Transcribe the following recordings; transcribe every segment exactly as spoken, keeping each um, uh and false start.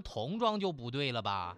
童装就不对了吧？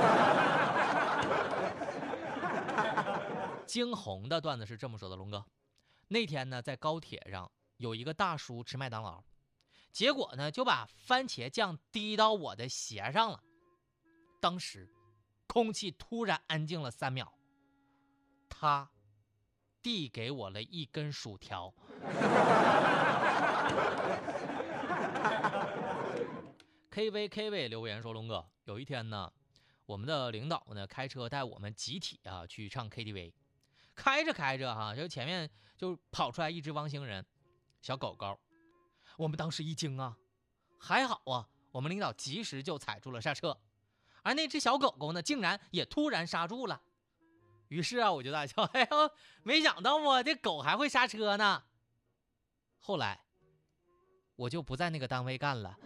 惊鸿的段子是这么说的，龙哥，那天呢在高铁上有一个大叔吃麦当劳，结果呢就把番茄酱滴到我的鞋上了，当时空气突然安静了三秒，他递给我了一根薯条。K V K V 留言说，龙哥，有一天呢我们的领导呢开车带我们集体啊去唱 K T V， 开着开着哈、啊，就前面就跑出来一只汪星人小狗狗，我们当时一惊啊，还好啊我们领导及时就踩住了刹车，而那只小狗狗呢竟然也突然刹住了。于是啊我就大笑，哎呦，没想到我这狗还会刹车呢。后来我就不在那个单位干了。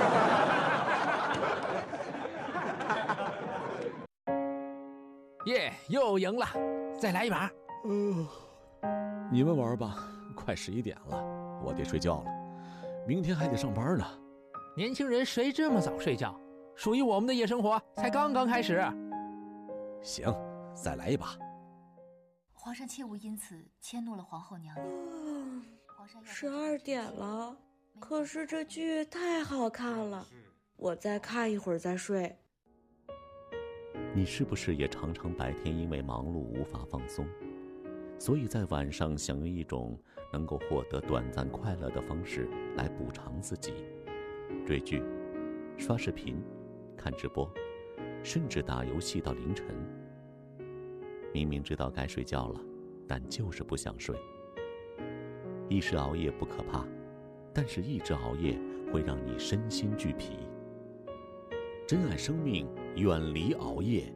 耶、yeah, 又赢了，再来一把。 呃，你们玩吧，快十一点了，我得睡觉了，明天还得上班呢。 年轻人谁这么早睡觉？属于我们的夜生活才刚刚开始。 行，再来一把。 皇上切勿因此迁怒了皇后娘娘。 嗯，十二点了，可是这剧太好看了，我再看一会儿再睡。 你是不是也常常白天因为忙碌无法放松，所以在晚上想用一种能够获得短暂快乐的方式来补偿自己？追剧、刷视频、看直播，甚至打游戏到凌晨。明明知道该睡觉了，但就是不想睡。一时熬夜不可怕，但是一直熬夜会让你身心俱疲。珍爱生命，远离熬夜。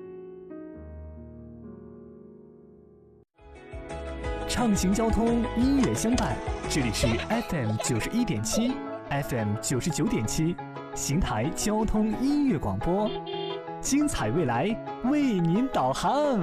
畅行交通，音乐相伴，这里是 F M 九十一点七 ，F M 九十九点七，邢台交通音乐广播，精彩未来为您导航。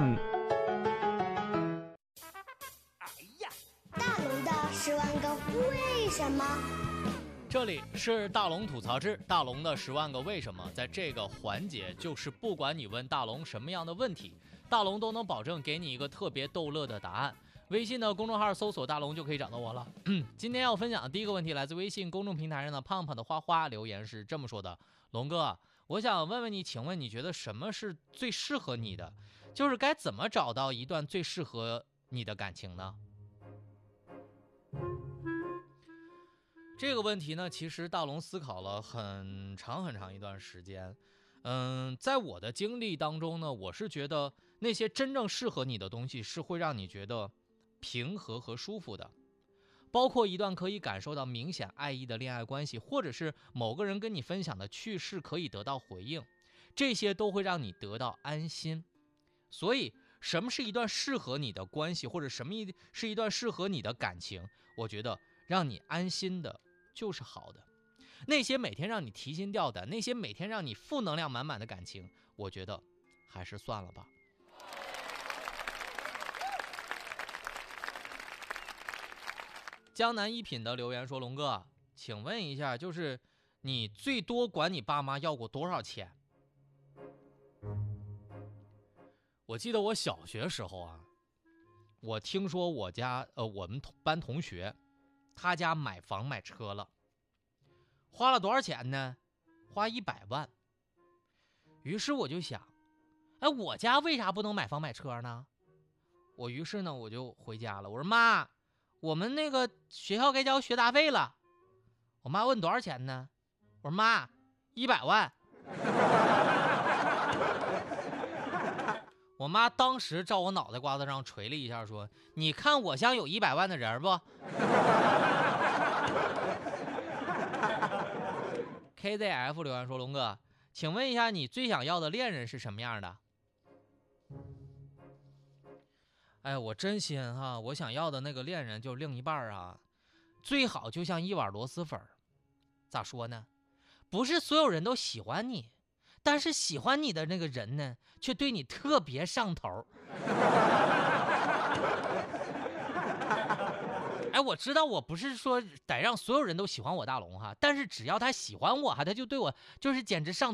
哎呀，大龙的十万个为什么？ 这里是大龙吐槽之大龙的十万个为什么，在这个环节，就是不管你问大龙什么样的问题，大龙都能保证给你一个特别逗乐的答案。微信的公众号搜索大龙就可以找到我了。今天要分享的第一个问题来自微信公众平台上的胖胖的花花，留言是这么说的：龙哥，我想问问你，请问你觉得什么是最适合你的？就是该怎么找到一段最适合你的感情呢？这个问题呢，其实大龙思考了很长很长一段时间。嗯，在我的经历当中呢，我是觉得那些真正适合你的东西是会让你觉得平和和舒服的，包括一段可以感受到明显爱意的恋爱关系，或者是某个人跟你分享的趣事可以得到回应，这些都会让你得到安心。所以什么是一段适合你的关系，或者什么是一段适合你的感情，我觉得让你安心的就是好的。那些每天让你提心吊胆，那些每天让你负能量满满的感情，我觉得还是算了吧。江南一品的留言说，龙哥，请问一下，就是你最多管你爸妈要过多少钱？我记得我小学时候啊，我听说我家呃我们班同学他家买房买车了，花了多少钱呢？花一百万。于是我就想，哎，我家为啥不能买房买车呢？我于是呢我就回家了，我说妈，我们那个学校该交学杂费了。我妈问多少钱呢？我说妈，一百万。我妈当时照我脑袋瓜子上捶了一下，说：“你看我像有一百万的人不？” K Z F 留言说：“龙哥，请问一下，你最想要的恋人是什么样的？”哎，我真心哈，我想要的那个恋人就是另一半啊，最好就像一碗螺蛳粉。咋说呢？不是所有人都喜欢你，但是喜欢你的那个人呢，却对你特别上头。哎，我知道我不是说得让所有人都喜欢我大龙哈，但是只要他喜欢我哈，他就对我就是简直上